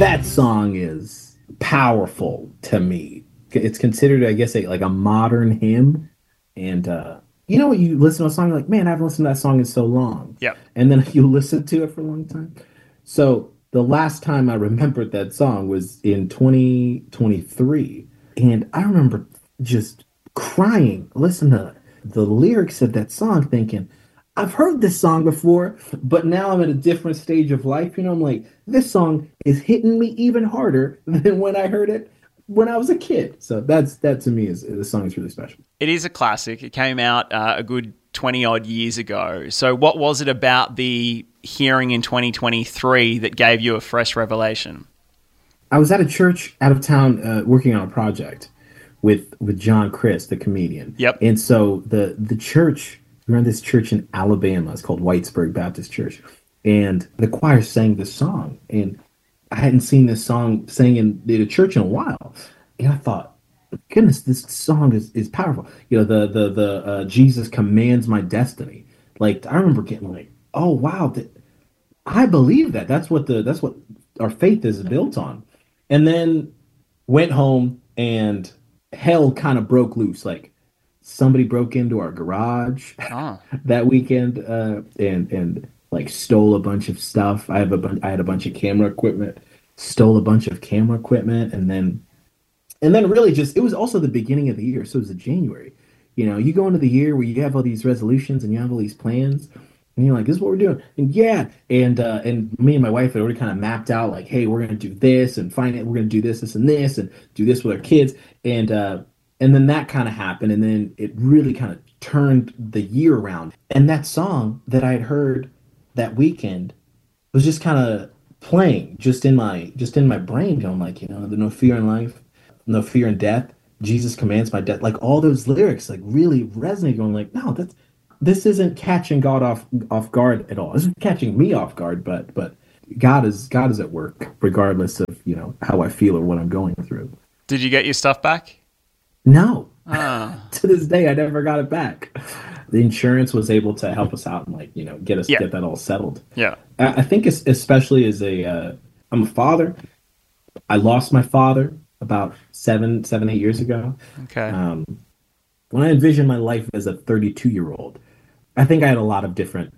That song is powerful to me. It's considered, I guess, like a modern hymn. And you know what? You listen to a song, you're like, man, I haven't listened to that song in so long. Yep. And then you listen to it for a long time. So the last time I remembered that song was in 2023. And I remember just crying, listen to the lyrics of that song, thinking, I've heard this song before, but now I'm at a different stage of life. You know, I'm like, this song is hitting me even harder than when I heard it when I was a kid. So that to me is the song is really special. It is a classic. It came out a good 20 odd years ago. So what was it about the hearing in 2023 that gave you a fresh revelation? I was at a church out of town working on a project with John Chris, the comedian. Yep. And so the church, we were in this church in Alabama. It's called Whitesburg Baptist Church. And the choir sang this song. And I hadn't seen this song sang in the church in a while. And I thought, goodness, this song is powerful. You know, the Jesus commands my destiny. Like, I remember getting like, oh wow, I believe that. That's what our faith is built on. And then went home and hell kind of broke loose. Like somebody broke into our garage that weekend and like stole a bunch of stuff. I had a bunch of camera equipment, stole a bunch of camera equipment, and then really just, it was also the beginning of the year, so it was a January. You know, you go into the year where you have all these resolutions and you have all these plans, and you're like, this is what we're doing. And yeah, and me and my wife had already kind of mapped out like, hey, we're gonna do this and we're gonna do this and this and do this with our kids. And then that kind of happened, and then it really kind of turned the year around. And that song that I had heard that weekend was just kind of playing just in my brain, going like, you know, there's no fear in life, no fear in death. Jesus commands my death. Like all those lyrics, like really resonate. Going like, no, this isn't catching God off guard at all. This is catching me off guard, but God is at work, regardless of, you know, how I feel or what I'm going through. Did you get your stuff back? No. To this day, I never got it back. The insurance was able to help us out and, like, you know, get that all settled. Yeah. I think especially as I'm a father. I lost my father about 8 years ago. Okay. When I envisioned my life as a 32-year-old, I think I had a lot of different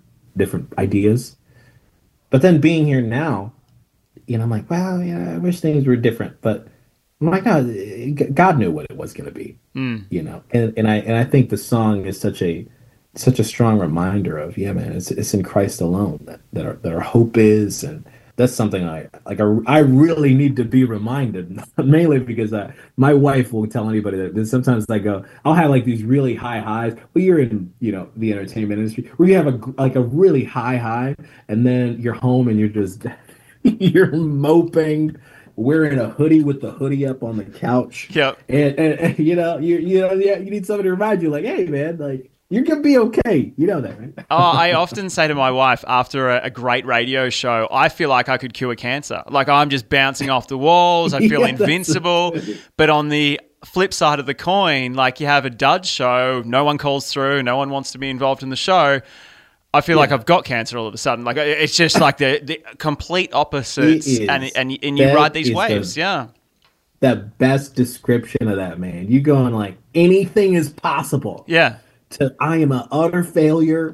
ideas. But then being here now, you know, I'm like, well, yeah, I wish things were different. But I'm like, no, God knew what it was going to be, you know. And I think the song is such a strong reminder of, yeah, man, it's in Christ alone that our hope is. And that's something I really need to be reminded, mainly because my wife will tell anybody that sometimes I'll have like these really high highs. Well, you're in, you know, the entertainment industry where you have a really high, and then you're home and you're just you're moping, wearing a hoodie with the hoodie up on the couch. Yep. And you know, you need somebody to remind you, like, hey, man, like, you're going to be okay. You know that, right? I often say to my wife after a great radio show, I feel like I could cure cancer. Like I'm just bouncing off the walls. I feel invincible. But on the flip side of the coin, like you have a dud show, no one calls through, no one wants to be involved in the show. I feel like I've got cancer all of a sudden. Like it's just like the complete opposites. And you ride these waves. The best description of that, man. You going like anything is possible. Yeah. I am an utter failure.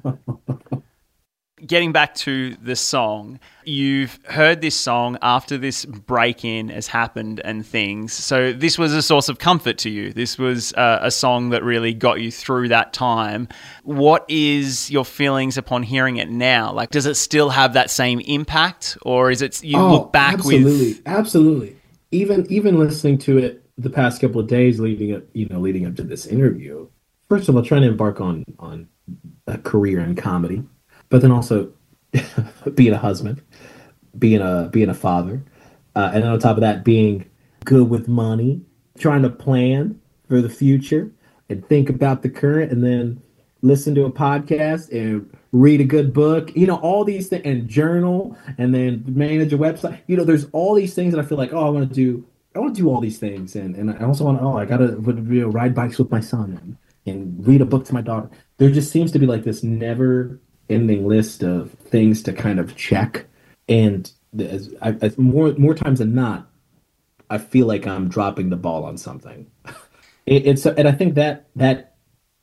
Getting back to the song, you've heard this song after this break-in has happened and things. So this was a source of comfort to you. This was a song that really got you through that time. What is your feelings upon hearing it now? Like, does it still have that same impact, or is it you look back with? Absolutely. Even listening to it the past couple of days leading up to this interview. First of all, trying to embark on a career in comedy, but then also being a husband, being a father, and then on top of that, being good with money, trying to plan for the future and think about the current, and then listen to a podcast and read a good book, you know, all these things, and journal, and then manage a website. You know, there's all these things that I feel like, I want to do all these things, and I also want I gotta ride bikes with my son and read a book to my daughter. There just seems to be like this never ending list of things to kind of check. And more times than not, I feel like I'm dropping the ball on something. And I think that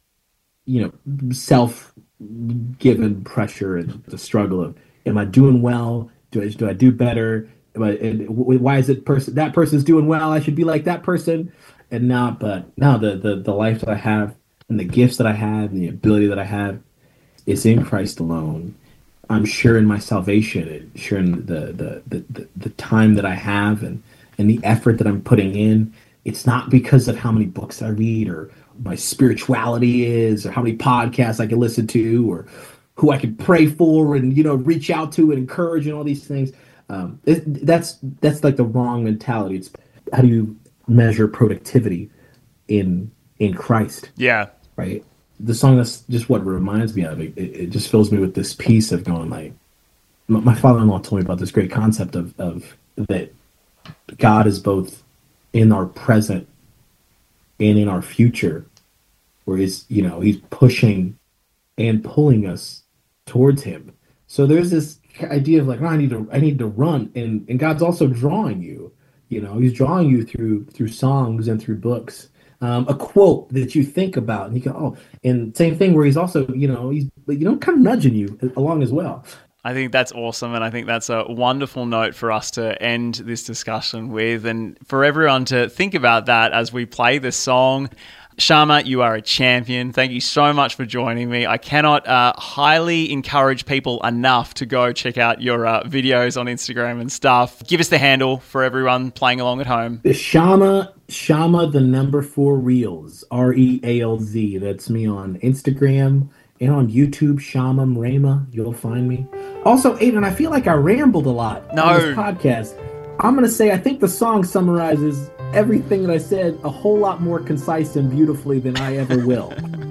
self given pressure and the struggle of, am I doing well? Do I do better? Why is that person's doing well? I should be like that person, and not. But now the life that I have and the gifts that I have and the ability that I have is in Christ alone. I'm sure in my salvation and sure in the time that I have and the effort that I'm putting in. It's not because of how many books I read or my spirituality is or how many podcasts I can listen to or who I can pray for and reach out to and encourage and all these things. That's like the wrong mentality. It's how do you measure productivity in Christ? Yeah. Right. The song, that's just what reminds me of it. It just fills me with this peace of going like, my father-in-law told me about this great concept of that God is both in our present and in our future, where he's pushing and pulling us towards him. So there's this idea of like, oh, I need to run, and God's also drawing you. He's drawing you through songs and through books. A quote that you think about, and you go, oh, and same thing where he's also, he's kind of nudging you along as well. I think that's awesome, and I think that's a wonderful note for us to end this discussion with, and for everyone to think about that as we play this song. Shyama, you are a champion. Thank you so much for joining me. I cannot highly encourage people enough to go check out your videos on Instagram and stuff. Give us the handle for everyone playing along at home. Shyama, the number 4 Reels, REALZ. That's me on Instagram and on YouTube, Shyama Mrema. You'll find me. Also, Aiden, I feel like I rambled a lot on this podcast. I'm going to say I think the song summarizes everything that I said a whole lot more concise and beautifully than I ever will.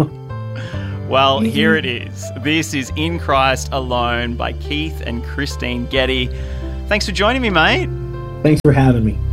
Well, here it is. This is In Christ Alone by Keith and Christine Getty. Thanks for joining me, mate. Thanks for having me.